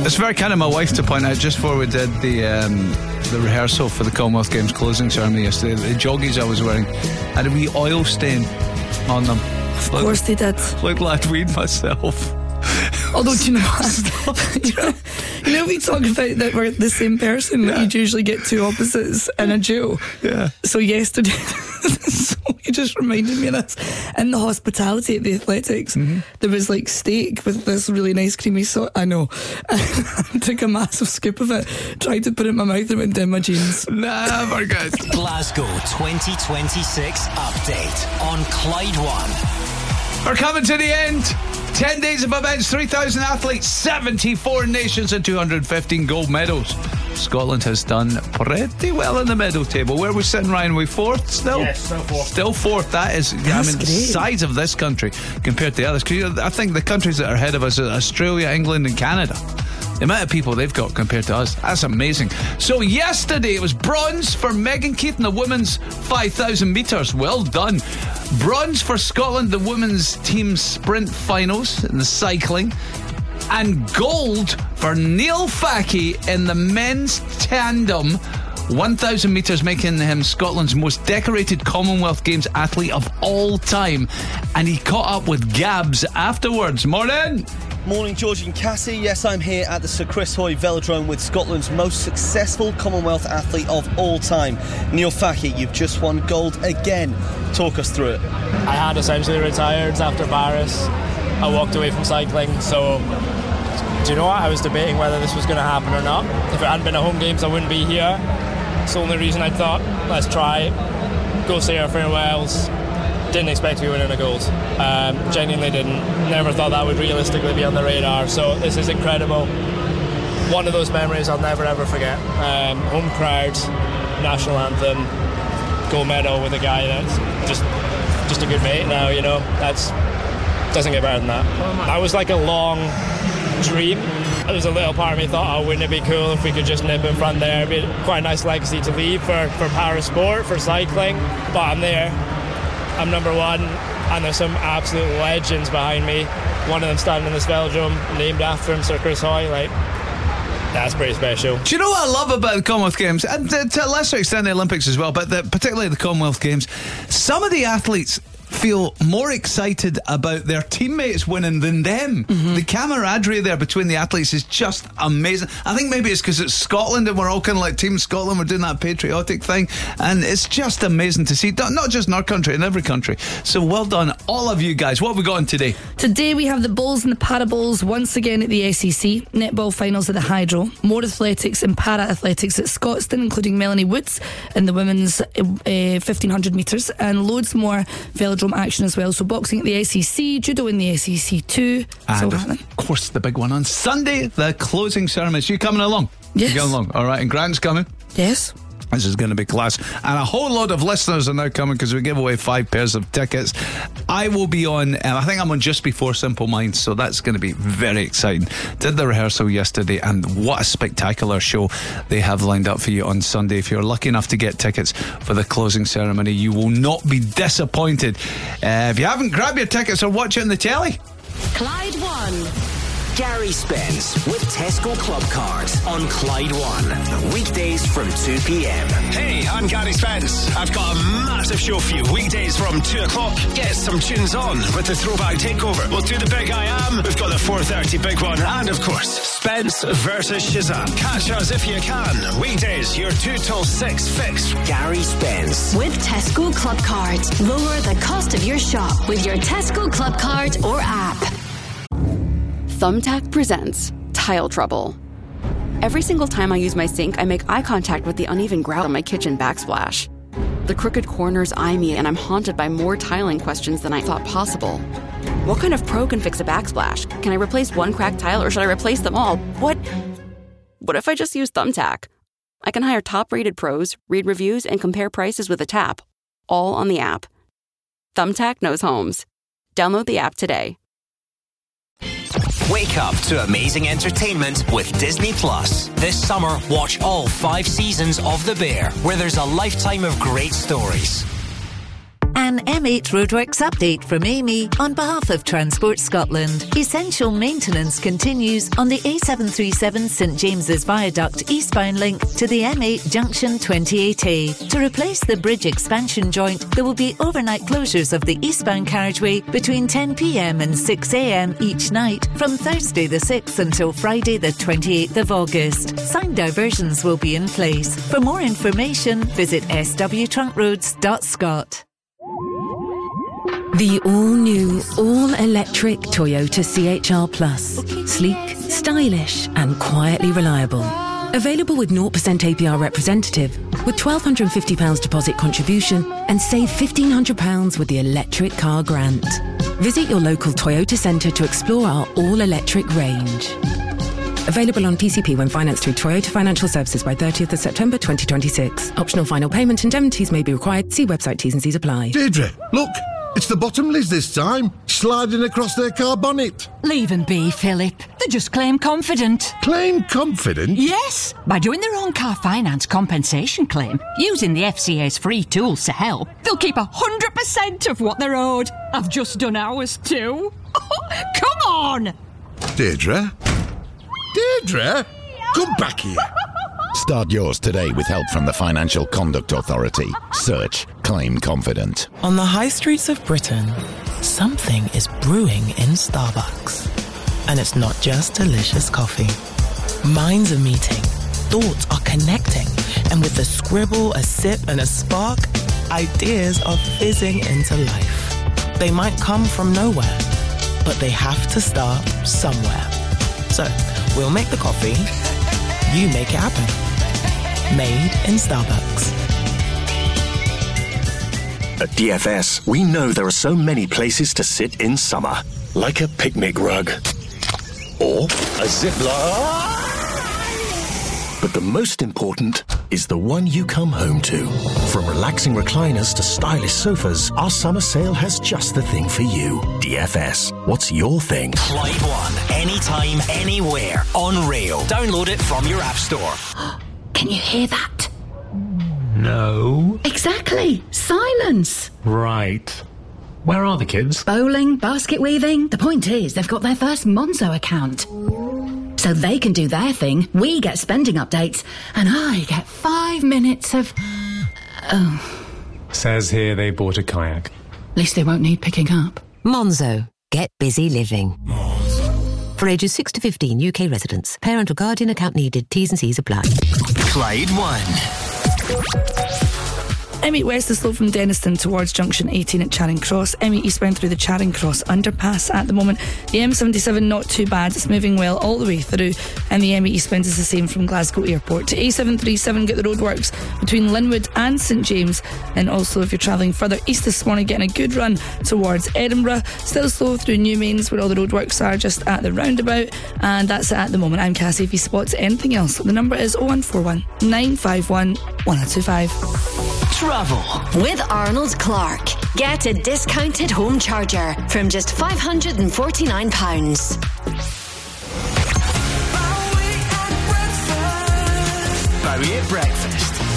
It's very kind of my wife to point out, just before we did the rehearsal for the Commonwealth Games closing ceremony yesterday, the joggies I was wearing had a wee oil stain on them. Of course they did. Looked like I'd weed myself. Although, do you know what? You know, we talk about that we're the same person, that you'd usually get two opposites in a duo. Yeah. So yesterday, so you just reminded me of this. In the hospitality at the Athletics, there was like steak with this really nice creamy sauce. I know. I took a massive scoop of it, tried to put it in my mouth, and it went down my jeans. Never good. Glasgow 2026 update on Clyde One. We're coming to the end. 10 days of events, 3,000 athletes, 74 nations and 215 gold medals. Scotland has done pretty well in the medal table. Where are we sitting, Ryan? Are we fourth still? Yes, still fourth. Still fourth. That is, That's the great. size of this country compared to the others. 'Cause I think the countries that are ahead of us are Australia, England and Canada. The amount of people they've got compared to us, that's amazing. So yesterday it was bronze for Megan Keith in the women's 5,000 metres. Well done. Bronze for Scotland, the women's team sprint finals in the cycling. And gold for Neil Facky in the men's tandem 1,000 metres, making him Scotland's most decorated Commonwealth Games athlete of all time. And he caught up with Gabs afterwards. Morning! Morning, George and Cassie. Yes, I'm here at the Sir Chris Hoy Velodrome with Scotland's most successful Commonwealth athlete of all time, Neil Facky. You've just won gold again. Talk us through it. I had essentially retired after Paris. I walked away from cycling, so do you know what? I was debating whether this was going to happen or not. If it hadn't been a home games, I wouldn't be here. It's the only reason I thought, let's try, go say our farewells. Didn't expect to be winning a gold. Genuinely didn't. Never thought that would realistically be on the radar. So this is incredible. One of those memories I'll never ever forget. Home crowd, national anthem, gold medal with a guy that's just a good mate now. You know, that's doesn't get better than that. That was like a long dream. There was a little part of me thought, oh, wouldn't it be cool if we could just nip in front there? It'd be quite a nice legacy to leave for para sport, for cycling. But I'm there. I'm number one, and there's some absolute legends behind me. One of them standing in this velodrome, named after him, Sir Chris Hoy. Like, that's pretty special. Do you know what I love about the Commonwealth Games, and to a lesser extent the Olympics as well, but particularly the Commonwealth Games? Some of the athletes feel more excited about their teammates winning than them. The camaraderie there between the athletes is just amazing. I think maybe it's because it's Scotland and we're all kind of like Team Scotland, we're doing that patriotic thing, and it's just amazing to see, not just in our country, in every country. So well done all of you guys. What have we got on today? Today we have the bowls and the para bowls once again at the SEC, netball finals at the Hydro, more athletics and para athletics at Scotstoun, including Melanie Woods in the women's 1,500 metres, and loads more velodrome action as well. So boxing at the SEC, judo in the SEC too. And of course the big one on Sunday, the closing ceremony. So you coming along? Yes. You going along? All right, and Grant's coming? Yes. This is going to be class. And a whole lot of listeners are now coming because we give away 5 pairs of tickets. I will be on, I think I'm on just before Simple Minds, so that's going to be very exciting. Did the rehearsal yesterday, and what a spectacular show they have lined up for you on Sunday. If you're lucky enough to get tickets for the closing ceremony, you will not be disappointed. If you haven't, grab your tickets or watch it on the telly. Clyde One. Gary Spence with Tesco Club Card on Clyde One. Weekdays from 2 p.m. Hey, I'm Gary Spence. I've got a massive show for you. Weekdays from 2 o'clock. Get some tunes on with the Throwback Takeover. We'll do the Big I Am. We've got the 4:30 Big One. And, of course, Spence versus Shazam. Catch us if you can. Weekdays, your 2 till 6 fix. Gary Spence. With Tesco Club Card. Lower the cost of your shop with your Tesco Club Card or app. Thumbtack presents Tile Trouble. Every single time I use my sink, I make eye contact with the uneven grout on my kitchen backsplash. The crooked corners eye me, and I'm haunted by more tiling questions than I thought possible. What kind of pro can fix a backsplash? Can I replace one cracked tile, or should I replace them all? What if I just use Thumbtack? I can hire top-rated pros, read reviews, and compare prices with a tap, all on the app. Thumbtack knows homes. Download the app today. Wake up to amazing entertainment with Disney Plus. This summer, watch all 5 seasons of The Bear, where there's a lifetime of great stories. An M8 Roadworks update from Amy on behalf of Transport Scotland. Essential maintenance continues on the A737 St James's Viaduct eastbound link to the M8 Junction 28A. To replace the bridge expansion joint, there will be overnight closures of the eastbound carriageway between 10 p.m. and 6 a.m. each night from Thursday the 6th until Friday the 28th of August. Signed diversions will be in place. For more information, visit swtruntroads.scot. The all-new, all-electric Toyota CHR Plus. Sleek, stylish and quietly reliable. Available with 0% APR representative, with £1,250 deposit contribution and save £1,500 with the electric car grant. Visit your local Toyota centre to explore our all-electric range. Available on PCP when financed through Toyota Financial Services by 30th of September 2026. Optional final payment indemnities may be required. See website T's and C's apply. Deirdre, look! It's the Bottomleys this time, sliding across their car bonnet. Leave them be, Philip. They're just claim confident. Claim confident? Yes, by doing their own car finance compensation claim, using the FCA's free tools to help, they'll keep 100% of what they're owed. I've just done ours too. Come on! Deirdre? Deirdre? Come back here. Start yours today with help from the Financial Conduct Authority. Search Claim Confident. On the high streets of Britain, something is brewing in Starbucks. And it's not just delicious coffee. Minds are meeting, thoughts are connecting, and with a scribble, a sip, and a spark, ideas are fizzing into life. They might come from nowhere, but they have to start somewhere. So, we'll make the coffee, you make it happen. Made in Starbucks. At DFS, we know there are so many places to sit in summer. Like a picnic rug. Or a zipline. But the most important is the one you come home to. From relaxing recliners to stylish sofas, our summer sale has just the thing for you. DFS, what's your thing? Clyde One, anytime, anywhere, on rail. Download it from your app store. Can you hear that? No. Exactly. Silence. Right. Where are the kids? Bowling, basket weaving. The point is, they've got their first Monzo account. So they can do their thing, we get spending updates, and I get 5 minutes of... Oh. Says here they bought a kayak. At least they won't need picking up. Monzo. Get busy living. For ages 6 to 15, UK residents. Parent or guardian account needed. T's and C's apply. Clyde One. M8 West is slow from Denniston towards junction 18 at Charing Cross. M8 eastbound through the Charing Cross underpass at the moment. The M77 not too bad, it's moving well all the way through, and the M8 eastbound is the same from Glasgow Airport to A737. Get the roadworks between Linwood and St James, and also if you're travelling further east this morning, getting a good run towards Edinburgh. Still slow through Newmains where all the roadworks are just at the roundabout, and that's it at the moment. I'm Cassie. If you spot anything else, the number is 0141 951 1025. Travel with Arnold Clark. Get a discounted home charger from just £549. Bowie at breakfast.